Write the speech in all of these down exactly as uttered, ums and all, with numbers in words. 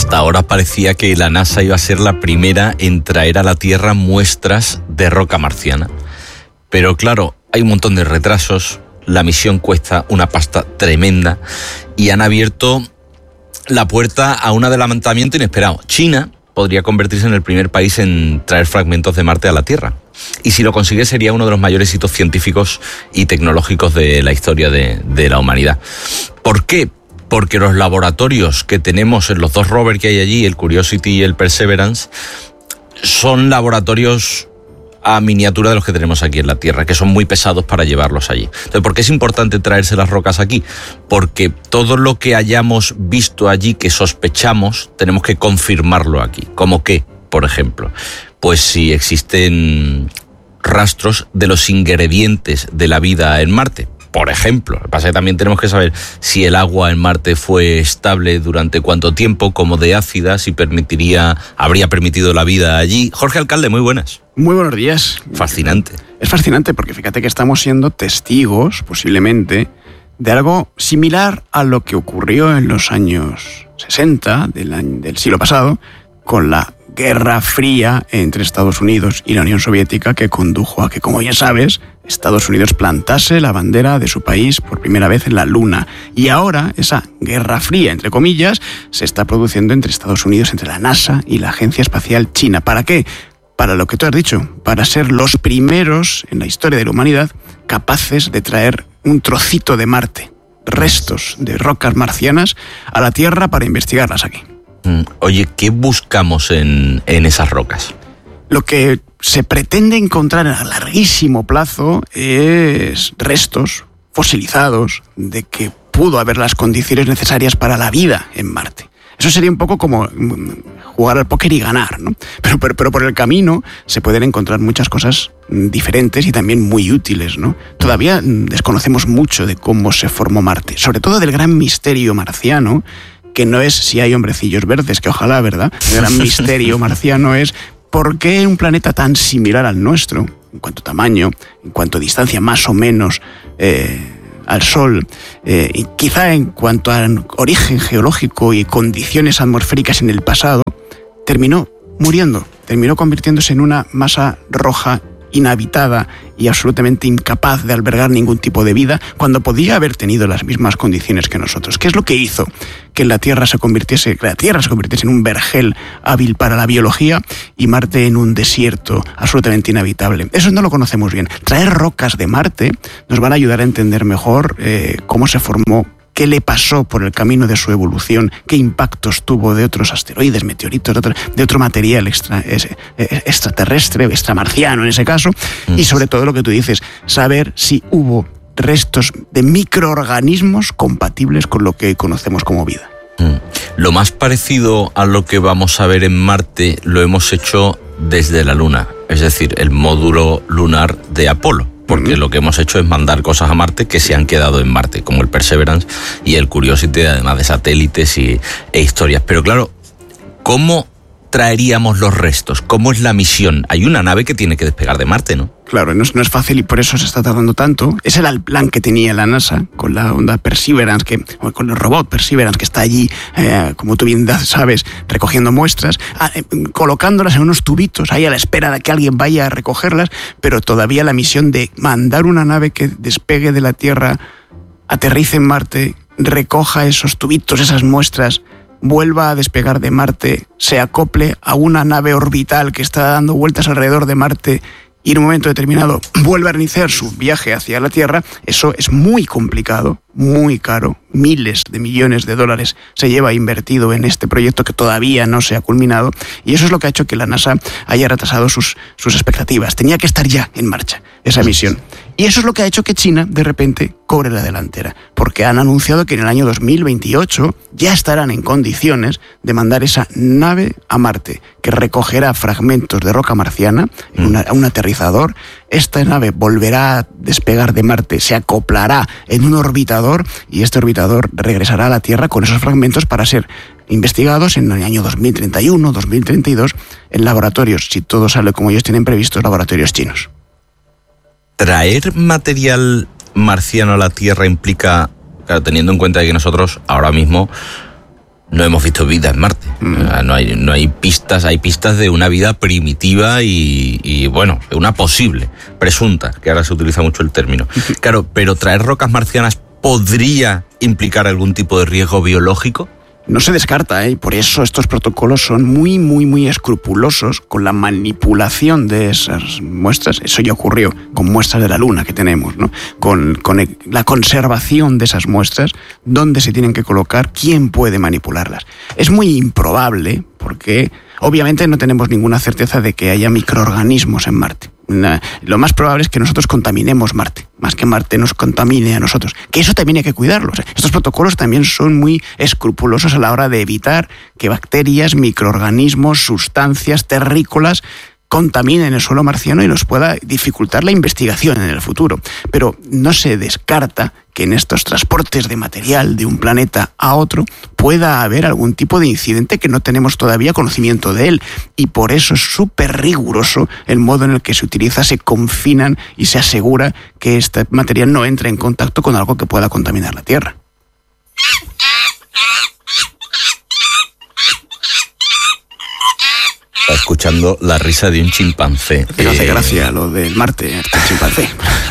Hasta ahora parecía que la NASA iba a ser la primera en traer a la Tierra muestras de roca marciana. Pero claro, hay un montón de retrasos, la misión cuesta una pasta tremenda y han abierto la puerta a un adelantamiento inesperado. China podría convertirse en el primer país en traer fragmentos de Marte a la Tierra. Y si lo consigue sería uno de los mayores hitos científicos y tecnológicos de la historia de, de la humanidad. ¿Por qué? Porque los laboratorios que tenemos en los dos rovers que hay allí, el Curiosity y el Perseverance, son laboratorios a miniatura de los que tenemos aquí en la Tierra, que son muy pesados para llevarlos allí. Entonces, ¿por qué es importante traerse las rocas aquí? Porque todo lo que hayamos visto allí que sospechamos, tenemos que confirmarlo aquí. ¿Cómo qué, por ejemplo? Pues si existen rastros de los ingredientes de la vida en Marte. Por ejemplo, lo que pasa es que también tenemos que saber si el agua en Marte fue estable durante cuánto tiempo, cómo de ácida, si permitiría, habría permitido la vida allí. Jorge Alcalde, muy buenas. Muy buenos días. Fascinante. Es fascinante porque fíjate que estamos siendo testigos, posiblemente, de algo similar a lo que ocurrió en los años sesenta del, año, del siglo pasado con la Guerra Fría entre Estados Unidos y la Unión Soviética, que condujo a que, como ya sabes, Estados Unidos plantase la bandera de su país por primera vez en la Luna. Y ahora esa Guerra Fría, entre comillas, se está produciendo entre Estados Unidos, entre la NASA y la Agencia Espacial China. ¿Para qué? Para lo que tú has dicho, para ser los primeros en la historia de la humanidad capaces de traer un trocito de Marte, restos de rocas marcianas, a la Tierra para investigarlas aquí. Oye, ¿qué buscamos en, en esas rocas? Lo que se pretende encontrar a larguísimo plazo es restos fosilizados de que pudo haber las condiciones necesarias para la vida en Marte. Eso sería un poco como jugar al póker y ganar, ¿no? Pero, pero, pero por el camino se pueden encontrar muchas cosas diferentes y también muy útiles, ¿no? Todavía desconocemos mucho de cómo se formó Marte, sobre todo del gran misterio marciano, que no es si hay hombrecillos verdes, que ojalá, ¿verdad? El gran misterio marciano es por qué un planeta tan similar al nuestro, en cuanto a tamaño, en cuanto a distancia más o menos eh, al Sol, eh, y quizá en cuanto a origen geológico y condiciones atmosféricas en el pasado, terminó muriendo, terminó convirtiéndose en una masa roja inhabitada y absolutamente incapaz de albergar ningún tipo de vida, cuando podía haber tenido las mismas condiciones que nosotros. ¿Qué es lo que hizo que la Tierra se convirtiese, que la Tierra se convirtiese en un vergel hábil para la biología y Marte en un desierto absolutamente inhabitable? Eso no lo conocemos bien. Traer rocas de Marte nos van a ayudar a entender mejor eh, cómo se formó, qué le pasó por el camino de su evolución, qué impactos tuvo de otros asteroides, meteoritos, de otro, de otro material extra, extraterrestre, extramarciano en ese caso, mm. y sobre todo lo que tú dices, saber si hubo restos de microorganismos compatibles con lo que conocemos como vida. Mm. Lo más parecido a lo que vamos a ver en Marte lo hemos hecho desde la Luna, es decir, el módulo lunar de Apolo. Porque lo que hemos hecho es mandar cosas a Marte que se han quedado en Marte, como el Perseverance y el Curiosity, además de satélites y, e historias. Pero claro, ¿cómo traeríamos los restos? ¿Cómo es la misión? Hay una nave que tiene que despegar de Marte, ¿no? Claro, no es, no es fácil y por eso se está tardando tanto. Ese era el plan que tenía la NASA con la onda Perseverance, que, con el robot Perseverance que está allí, eh, como tú bien sabes, recogiendo muestras, eh, colocándolas en unos tubitos ahí a la espera de que alguien vaya a recogerlas, pero todavía la misión de mandar una nave que despegue de la Tierra, aterrice en Marte, recoja esos tubitos, esas muestras, vuelva a despegar de Marte, se acople a una nave orbital que está dando vueltas alrededor de Marte y en un momento determinado vuelve a iniciar su viaje hacia la Tierra, eso es muy complicado, muy caro, miles de millones de dólares se lleva invertido en este proyecto que todavía no se ha culminado, y eso es lo que ha hecho que la NASA haya retrasado sus, sus expectativas. Tenía que estar ya en marcha esa misión. Y eso es lo que ha hecho que China, de repente, cobre la delantera, porque han anunciado que en el año dos mil veintiocho ya estarán en condiciones de mandar esa nave a Marte, que recogerá fragmentos de roca marciana en una, un aterrizador. Esta nave volverá a despegar de Marte, se acoplará en un orbitador y este orbitador regresará a la Tierra con esos fragmentos para ser investigados en el año dos mil treinta y uno, dos mil treinta y dos en laboratorios, si todo sale como ellos tienen previstos, laboratorios chinos. ¿Traer material marciano a la Tierra implica, claro, teniendo en cuenta que nosotros ahora mismo no hemos visto vida en Marte. Mm. No hay, no hay pistas, hay pistas de una vida primitiva y, y, bueno, de una posible, presunta, que ahora se utiliza mucho el término. Claro, pero traer rocas marcianas podría implicar algún tipo de riesgo biológico. No se descarta, ¿eh? Y por eso estos protocolos son muy, muy, muy escrupulosos con la manipulación de esas muestras. Eso ya ocurrió con muestras de la Luna que tenemos, ¿no? Con, con el, la conservación de esas muestras, dónde se tienen que colocar, quién puede manipularlas. Es muy improbable porque obviamente no tenemos ninguna certeza de que haya microorganismos en Marte. Lo más probable es que nosotros contaminemos Marte, más que Marte nos contamine a nosotros. Que eso también hay que cuidarlo. O sea, estos protocolos también son muy escrupulosos a la hora de evitar que bacterias, microorganismos, sustancias terrícolas contaminen el suelo marciano y nos pueda dificultar la investigación en el futuro. Pero no se descarta que en estos transportes de material de un planeta a otro pueda haber algún tipo de incidente que no tenemos todavía conocimiento de él. Y por eso es súper riguroso el modo en el que se utiliza, se confinan y se asegura que este material no entre en contacto con algo que pueda contaminar la Tierra. Está escuchando la risa de un chimpancé. Me hace eh... gracia lo del Marte, este chimpancé.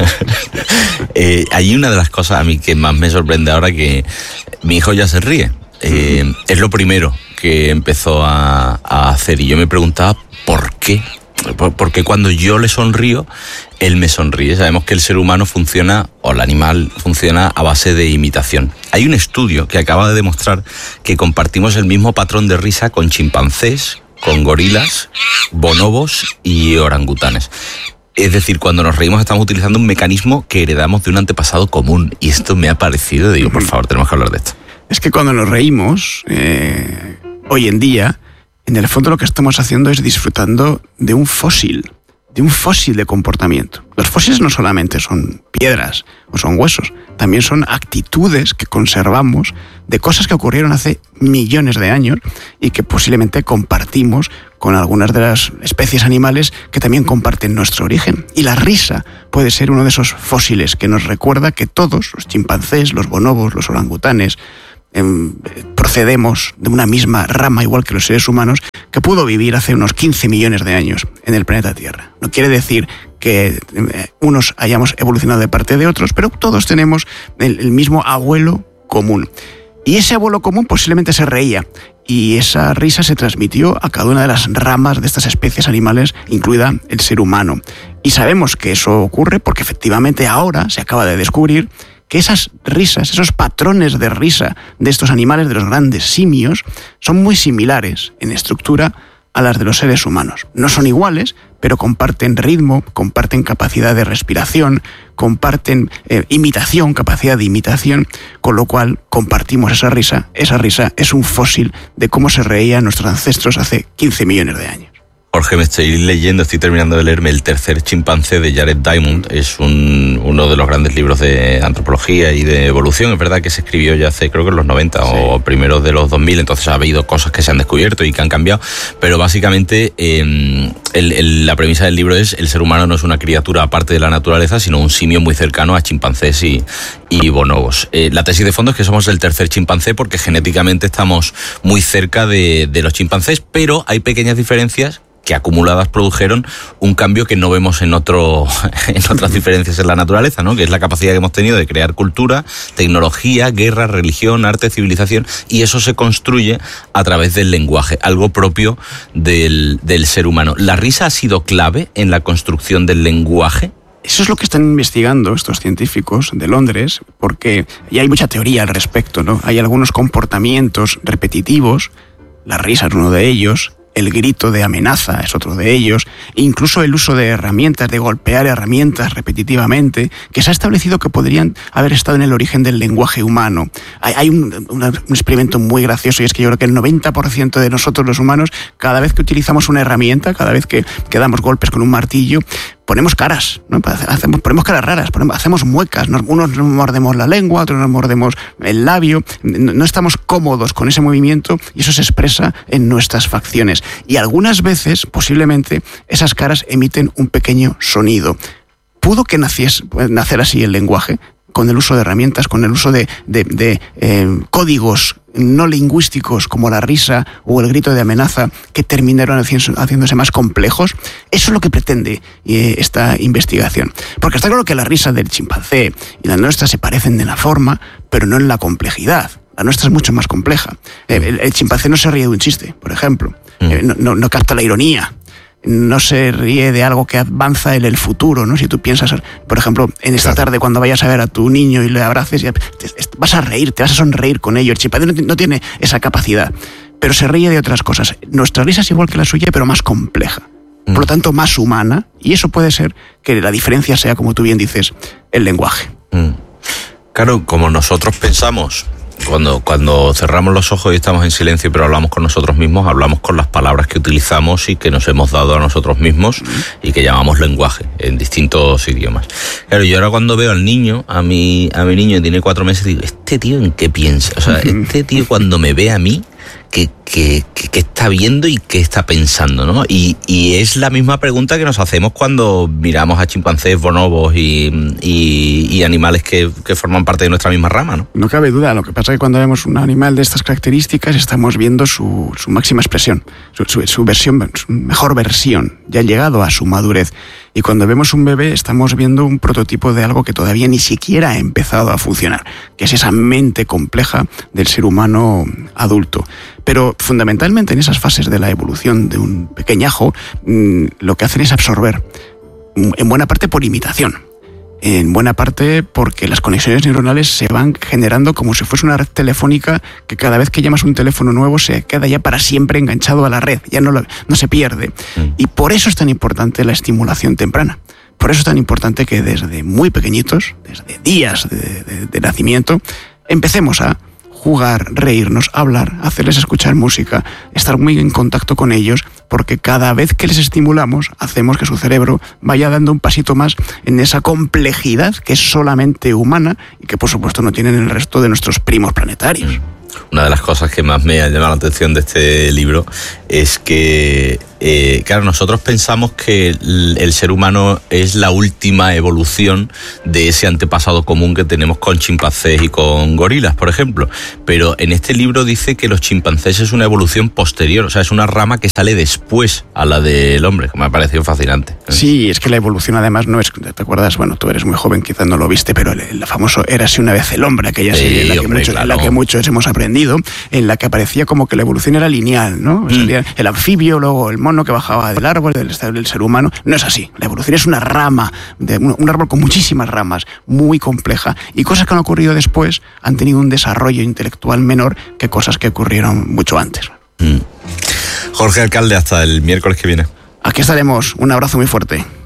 eh, hay una de las cosas a mí que más me sorprende ahora, que mi hijo ya se ríe. Eh, uh-huh. Es lo primero que empezó a, a hacer y yo me preguntaba por qué. Porque cuando yo le sonrío, él me sonríe. Sabemos que el ser humano funciona, o el animal funciona a base de imitación. Hay un estudio que acaba de demostrar que compartimos el mismo patrón de risa con chimpancés, con gorilas, bonobos y orangutanes. Es decir, cuando nos reímos estamos utilizando un mecanismo que heredamos de un antepasado común. Y esto me ha parecido, digo, por favor, tenemos que hablar de esto. Es que cuando nos reímos, eh, hoy en día, en el fondo lo que estamos haciendo es disfrutando de un fósil, de un fósil de comportamiento. Los fósiles no solamente son piedras o son huesos, también son actitudes que conservamos de cosas que ocurrieron hace millones de años y que posiblemente compartimos con algunas de las especies animales que también comparten nuestro origen. Y la risa puede ser uno de esos fósiles que nos recuerda que todos, los chimpancés, los bonobos, los orangutanes, eh, procedemos de una misma rama, igual que los seres humanos, que pudo vivir hace unos quince millones de años en el planeta Tierra. No quiere decir que unos hayamos evolucionado de parte de otros, pero todos tenemos el, el mismo abuelo común. Y ese abuelo común posiblemente se reía, y esa risa se transmitió a cada una de las ramas de estas especies animales, incluida el ser humano. Y sabemos que eso ocurre porque efectivamente ahora se acaba de descubrir que esas risas, esos patrones de risa de estos animales, de los grandes simios, son muy similares en estructura a las de los seres humanos. No son iguales, pero comparten ritmo, comparten capacidad de respiración, comparten eh, imitación, capacidad de imitación, con lo cual compartimos esa risa. Esa risa es un fósil de cómo se reían nuestros ancestros hace quince millones de años. Jorge, me estoy leyendo, estoy terminando de leerme El tercer chimpancé de Jared Diamond. Es un, uno de los grandes libros de antropología y de evolución. Es verdad que se escribió ya hace, creo que en los noventa, sí, o primeros de los dos mil, entonces ha habido cosas que se han descubierto y que han cambiado, pero básicamente eh, el, el, la premisa del libro es: el ser humano no es una criatura aparte de la naturaleza, sino un simio muy cercano a chimpancés y, y bonobos. Eh, la tesis de fondo es que somos el tercer chimpancé porque genéticamente estamos muy cerca de, de los chimpancés, pero hay pequeñas diferencias que acumuladas produjeron un cambio que no vemos en otro en otras diferencias en la naturaleza, ¿no? Que es la capacidad que hemos tenido de crear cultura, tecnología, guerra, religión, arte, civilización, y eso se construye a través del lenguaje, algo propio del, del ser humano. ¿La risa ha sido clave en la construcción del lenguaje? Eso es lo que están investigando estos científicos de Londres, porque ya hay mucha teoría al respecto, ¿no? Hay algunos comportamientos repetitivos, la risa es uno de ellos, el grito de amenaza es otro de ellos, incluso el uso de herramientas, de golpear herramientas repetitivamente, que se ha establecido que podrían haber estado en el origen del lenguaje humano. Hay, hay un, un, un experimento muy gracioso, y es que yo creo que el noventa por ciento de nosotros los humanos, cada vez que utilizamos una herramienta, cada vez que, que damos golpes con un martillo, ponemos caras, ¿no? Hacemos, ponemos caras raras, ponemos, hacemos muecas, nos, unos nos mordemos la lengua, otros nos mordemos el labio, no, no estamos cómodos con ese movimiento y eso se expresa en nuestras facciones. Y algunas veces, posiblemente, esas caras emiten un pequeño sonido. ¿Pudo que naciese, nacer así el lenguaje? con el uso de herramientas, con el uso de, de, de eh, códigos no lingüísticos como la risa o el grito de amenaza que terminaron haciéndose más complejos. Eso es lo que pretende eh, esta investigación. Porque está claro que la risa del chimpancé y la nuestra se parecen de la forma, pero no en la complejidad. La nuestra es mucho más compleja. Eh, el, el chimpancé no se ríe de un chiste, por ejemplo. Eh, no, no, no capta la ironía. No se ríe de algo que avanza en el futuro, ¿no? Si tú piensas, por ejemplo, en esta claro. tarde cuando vayas a ver a tu niño y le abraces, ya, te, vas a reír, te vas a sonreír con ello. El chimpancé no, no tiene esa capacidad, pero se ríe de otras cosas. Nuestra risa es igual que la suya, pero más compleja. Mm. Por lo tanto, más humana, y eso puede ser que la diferencia sea, como tú bien dices, el lenguaje. Mm. Claro, como nosotros pensamos... Cuando, cuando cerramos los ojos y estamos en silencio pero hablamos con nosotros mismos, hablamos con las palabras que utilizamos y que nos hemos dado a nosotros mismos y que llamamos lenguaje en distintos idiomas. Claro, yo ahora cuando veo al niño, a mi, a mi niño que tiene cuatro meses, digo, ¿este tío en qué piensa? O sea, este tío cuando me ve a mí, ¿qué, qué, qué, qué está viendo y qué está pensando, ¿no? Y, y es la misma pregunta que nos hacemos cuando miramos a chimpancés, bonobos y, y, y animales que, que forman parte de nuestra misma rama, ¿no? No cabe duda. Lo que pasa es que cuando vemos un animal de estas características estamos viendo su, su máxima expresión, su, su, su versión, su mejor versión, ya ha llegado a su madurez. Y cuando vemos un bebé estamos viendo un prototipo de algo que todavía ni siquiera ha empezado a funcionar, que es esa mente compleja del ser humano adulto. Pero fundamentalmente en esas fases de la evolución de un pequeñajo, lo que hacen es absorber, en buena parte por imitación. En buena parte porque las conexiones neuronales se van generando como si fuese una red telefónica que cada vez que llamas un teléfono nuevo se queda ya para siempre enganchado a la red, ya no, lo, no se pierde. Mm. Y por eso es tan importante la estimulación temprana. Por eso es tan importante que desde muy pequeñitos, desde días de, de, de nacimiento, empecemos a jugar, reírnos, hablar, hacerles escuchar música, estar muy en contacto con ellos, porque cada vez que les estimulamos, hacemos que su cerebro vaya dando un pasito más en esa complejidad que es solamente humana y que por supuesto no tienen el resto de nuestros primos planetarios. Una de las cosas que más me ha llamado la atención de este libro es que, eh, claro, nosotros pensamos que el, el ser humano es la última evolución de ese antepasado común que tenemos con chimpancés y con gorilas, por ejemplo. Pero en este libro dice que los chimpancés es una evolución posterior, o sea, es una rama que sale después a la del hombre, que me ha parecido fascinante. Sí, es que la evolución además no es, ¿te acuerdas? Bueno, tú eres muy joven, quizás no lo viste, pero el, el famoso Érase una vez el hombre, aquella sí, serie en la, que hombre, muchos, claro. en la que muchos hemos aprendido, en la que aparecía como que la evolución era lineal, ¿no? O sea, mm. el anfibio, luego el mono que bajaba del árbol, del, del ser humano. No es así. La evolución es una rama, de, un, un árbol con muchísimas ramas, muy compleja. Y cosas que han ocurrido después han tenido un desarrollo intelectual menor que cosas que ocurrieron mucho antes. Mm. Jorge Alcalde, hasta el miércoles que viene. Aquí estaremos. Un abrazo muy fuerte.